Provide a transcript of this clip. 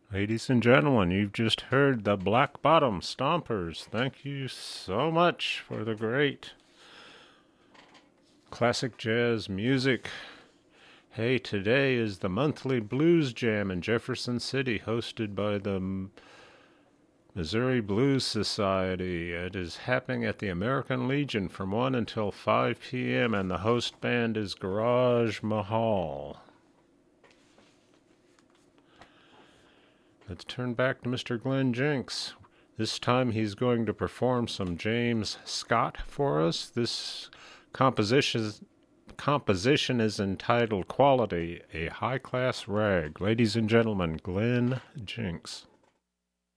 Ladies and gentlemen, you've just heard the Black Bottom Stompers. Thank you so much for the great classic jazz music. Hey, today is the monthly Blues Jam in Jefferson City, hosted by the Missouri Blues Society. It is happening at the American Legion from 1 until 5 p.m., and the host band is Garage Mahal. Let's turn back to Mr. Glenn Jenks. This time he's going to perform some James Scott for us. This composition is entitled Quality, a High-Class Rag. Ladies and gentlemen, Glenn Jenks.